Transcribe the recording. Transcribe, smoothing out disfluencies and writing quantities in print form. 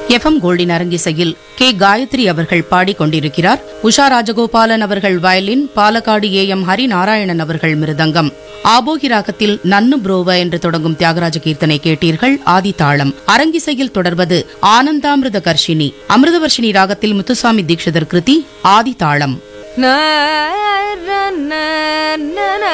FM கோல்டின் அரங்கிசையில் K Gayatri அவர்கள் பாடிக்கொண்டிருக்கிறார். உஷா ராஜகோபாலன் அவர்கள் violin, Palakkad a.m.. Harinarayanan அவர்கள் மிருதங்கம். ஆபோகி ராகத்தில் நன்னு புரோவ என்று தொடங்கும் தியாகராஜ கீர்த்தனை கேட்டீர்கள். ஆதி தாளம். அரங்கிசையில் தொடர்வது ஆனந்தாமிருத கர்ஷினி. அமிர்தவர்ஷினி ராகத்தில் முத்துசாமி தீட்சிதர் கிருதி. ஆதி தாளம்.